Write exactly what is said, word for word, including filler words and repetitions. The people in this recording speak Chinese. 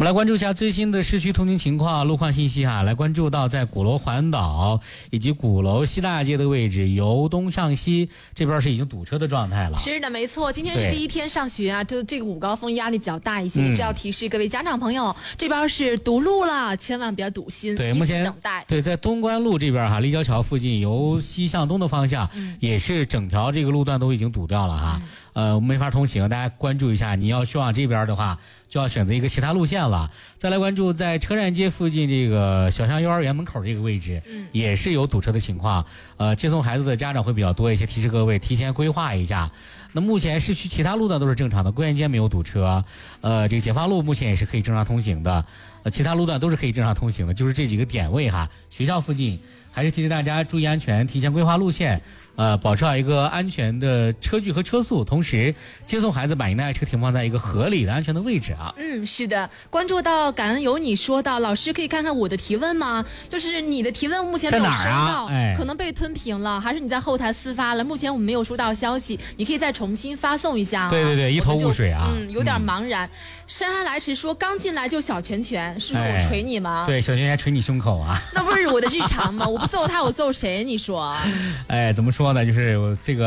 我们来关注一下最新的市区通勤情况、路况信息啊。来关注到在鼓楼环岛以及鼓楼西大街的位置，由东向西这边是已经堵车的状态了。 是的，没错，今天是第一天上学啊，这这个午高峰压力比较大一些，也、嗯、是要提示各位家长朋友，这边是堵路了，千万不要堵心。 对，目前等待。对， 在东关路这边哈，立交桥附近由西向东的方向，嗯、也是整条这个路段都已经堵掉了哈。嗯呃，没法通行，大家关注一下。你要去往这边的话，就要选择一个其他路线了。再来关注在车站街附近这个小象幼儿园门口这个位置，嗯，也是有堵车的情况。呃，接送孩子的家长会比较多一些，提示各位提前规划一下。那目前市区其他路段都是正常的，归元街没有堵车。呃，这个解放路目前也是可以正常通行的，呃，其他路段都是可以正常通行的，就是这几个点位哈。学校附近还是提示大家注意安全，提前规划路线。呃，保持好一个安全的车距和车速，同时接送孩子把您的爱车停放在一个合理的安全的位置啊。 嗯，是的，关注到感恩有你说到，老师可以看看我的提问吗？就是你的提问目前没有收到， 啊哎、 可能被吞屏了，还是你在后台私发了？目前我们没有收到消息，你可以再重新发送一下、啊。 对对对，一头雾水啊， 嗯，有点茫然。嗯、山山来迟说刚进来就小拳拳，是说我捶你吗？ 哎、对，小拳拳捶你胸口啊。 那不是我的日常吗？我不揍他，我揍谁？你说？ 哎，怎么说呢？就是我这个。